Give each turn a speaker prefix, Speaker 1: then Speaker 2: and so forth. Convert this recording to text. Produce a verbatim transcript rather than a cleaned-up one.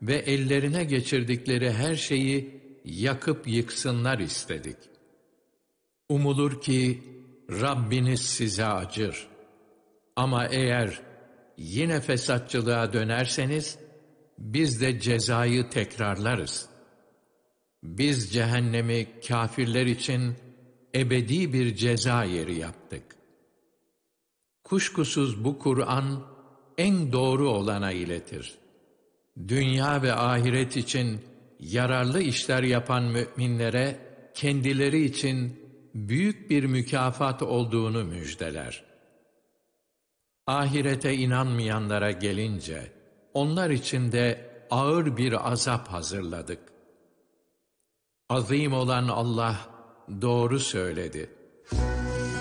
Speaker 1: ve ellerine geçirdikleri her şeyi yakıp yıksınlar istedik. Umulur ki Rabbiniz size acır. Ama eğer yine fesatçılığa dönerseniz, biz de cezayı tekrarlarız. Biz cehennemi kâfirler için ebedi bir ceza yeri yaptık. Kuşkusuz bu Kur'an en doğru olana iletir. Dünya ve ahiret için yararlı işler yapan müminlere kendileri için büyük bir mükafat olduğunu müjdeler. Ahirete inanmayanlara gelince, onlar için de ağır bir azap hazırladık. Azim olan Allah doğru söyledi.